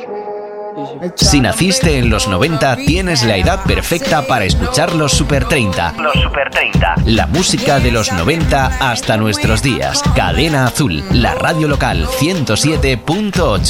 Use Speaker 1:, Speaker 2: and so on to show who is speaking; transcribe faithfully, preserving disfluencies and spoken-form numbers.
Speaker 1: Si naciste en los noventa, tienes la edad perfecta para escuchar los Super treinta. Los Super treinta. La música de los noventa hasta nuestros días. Cadena Azul, la radio local ciento siete punto ocho.